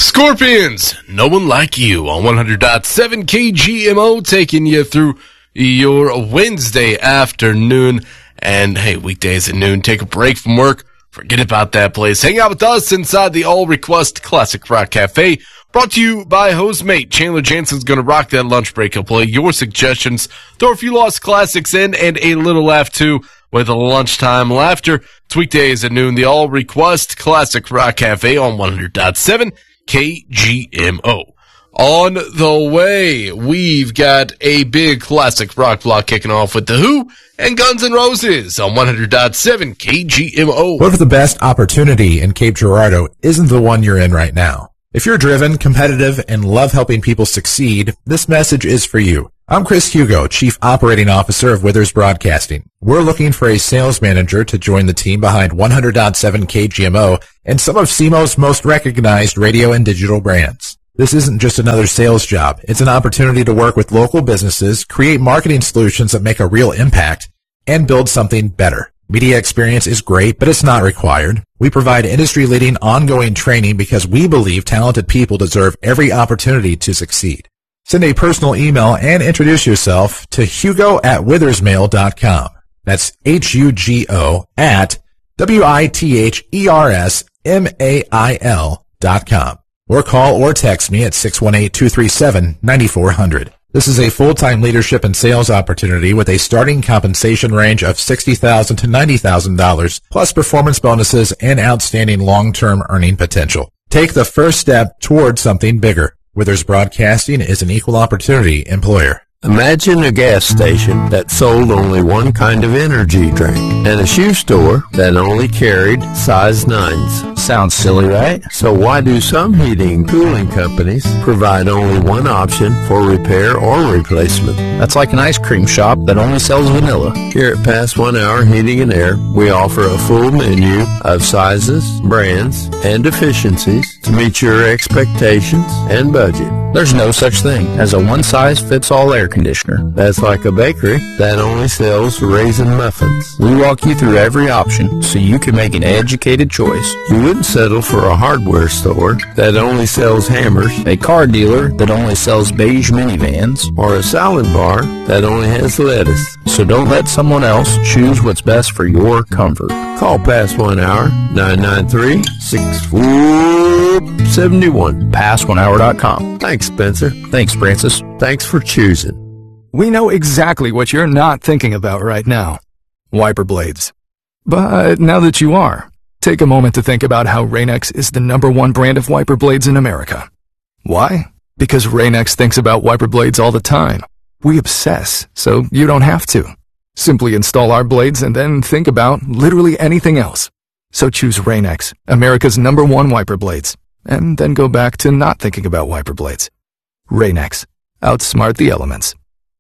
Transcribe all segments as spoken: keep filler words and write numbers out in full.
Scorpions, No One Like You on one hundred point seven K G M O, taking you through your Wednesday afternoon. And hey, weekdays at noon, take a break from work, forget about that place. Hang out with us inside the All Request Classic Rock Cafe, brought to you by Hostmate. Chandler Jansen's going to rock that lunch break. He'll play your suggestions, throw a few lost classics in, and a little laugh too with a lunchtime laughter. It's weekdays at noon, the All Request Classic Rock Cafe on one hundred point seven K G M O. On the way, we've got a big classic rock block kicking off with The Who and Guns N' Roses on one hundred point seven K G M O. What if the best opportunity in Cape Girardeau isn't the one you're in right now? If you're driven, competitive, and love helping people succeed, this message is for you. I'm Chris Hugo, Chief Operating Officer of Withers Broadcasting. We're looking for a sales manager to join the team behind one hundred point seven K G M O and some of S E M O's most recognized radio and digital brands. This isn't just another sales job. It's an opportunity to work with local businesses, create marketing solutions that make a real impact, and build something better. Media experience is great, but it's not required. We provide industry-leading ongoing training because we believe talented people deserve every opportunity to succeed. Send a personal email and introduce yourself to hugo at withersmail dot com. That's H U G O at W I T H E R S M A I L dot com. Or call or text me at six one eight, two three seven, nine four zero zero. This is a full-time leadership and sales opportunity with a starting compensation range of sixty thousand dollars to ninety thousand dollars, plus performance bonuses and outstanding long-term earning potential. Take the first step toward something bigger. Withers Broadcasting is an equal opportunity employer. Imagine a gas station that sold only one kind of energy drink and a shoe store that only carried size nines. Sounds silly, right? So why do some heating and cooling companies provide only one option for repair or replacement? That's like an ice cream shop that only sells vanilla. Here at Past One Hour Heating and Air, we offer a full menu of sizes, brands, and efficiencies to meet your expectations and budget. There's no such thing as a one-size-fits-all air conditioner. That's like a bakery that only sells raisin muffins. We walk you through every option so you can make an educated choice. You wouldn't settle for a hardware store that only sells hammers, a car dealer that only sells beige minivans, or a salad bar that only has lettuce. So don't let someone else choose what's best for your comfort. Call Past One Hour, nine nine three, six four seven one. past one hour dot com. Thanks, Spencer. Thanks, Francis. Thanks for choosing. We know exactly what you're not thinking about right now. Wiper blades. But now that you are, take a moment to think about how Rain-X is the number one brand of wiper blades in America. Why? Because Rain-X thinks about wiper blades all the time. We obsess, so you don't have to. Simply install our blades and then think about literally anything else. So choose Rain-X, America's number one wiper blades, and then go back to not thinking about wiper blades. Rain-X. Outsmart the elements.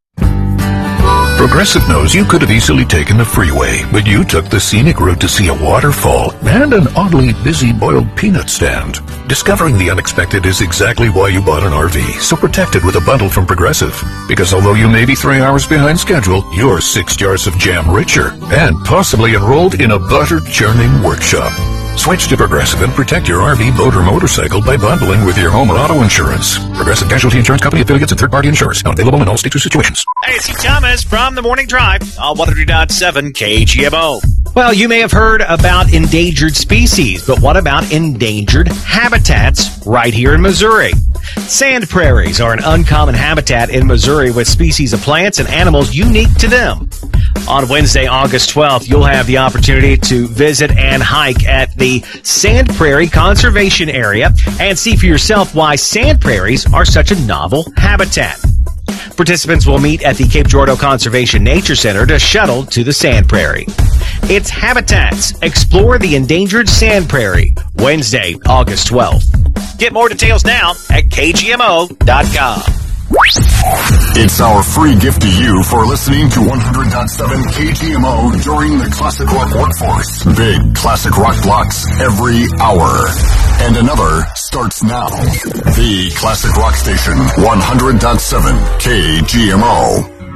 Progressive knows you could have easily taken the freeway, but you took the scenic route to see a waterfall and an oddly busy boiled peanut stand. Discovering the unexpected is exactly why you bought an R V, so protect it with a bundle from Progressive. Because although you may be three hours behind schedule, you're six jars of jam richer and possibly enrolled in a butter-churning workshop. Switch to Progressive and protect your R V, boat, or motorcycle by bundling with your home or auto insurance. Progressive Casualty Insurance Company affiliates and third-party insurers. Not available in all states or situations. Hey, it's Steve Thomas from the Morning Drive on one hundred point seven K G M O. Well, you may have heard about endangered species, but what about endangered habitats right here in Missouri? Sand prairies are an uncommon habitat in Missouri with species of plants and animals unique to them. On Wednesday, August twelfth, you'll have the opportunity to visit and hike at the Sand Prairie Conservation Area and see for yourself why sand prairies are such a novel habitat. Participants will meet at the Cape Girardeau Conservation Nature Center to shuttle to the Sand Prairie. It's Habitats. Explore the endangered sand prairie. Wednesday, August twelfth. Get more details now at K G M O dot com. It's our free gift to you for listening to one hundred point seven K G M O during the Classic Rock Workforce. Big Classic Rock blocks every hour. And another starts now. The Classic Rock Station, one hundred point seven K G M O.